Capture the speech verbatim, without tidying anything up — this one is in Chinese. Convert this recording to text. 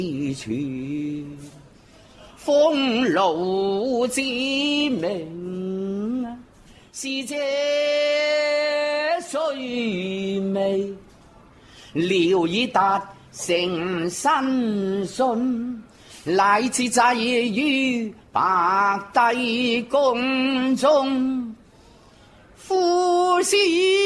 處，封路之名，是這須眉，聊以達成身信，乃至際於白帝宮中，夫士